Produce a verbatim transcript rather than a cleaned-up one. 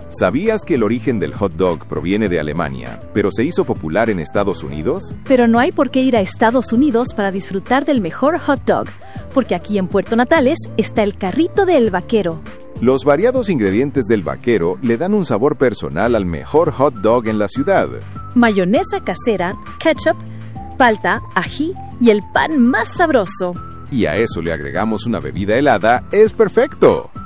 ¿Sabías que el origen del hot dog proviene de Alemania, pero se hizo popular en Estados Unidos? Pero no hay por qué ir a Estados Unidos para disfrutar del mejor hot dog, porque aquí en Puerto Natales está el carrito de El Vaquero. Los variados ingredientes del Vaquero le dan un sabor personal al mejor hot dog en la ciudad. Mayonesa casera, ketchup, palta, ají y el pan más sabroso. Y a eso le agregamos una bebida helada, es perfecto.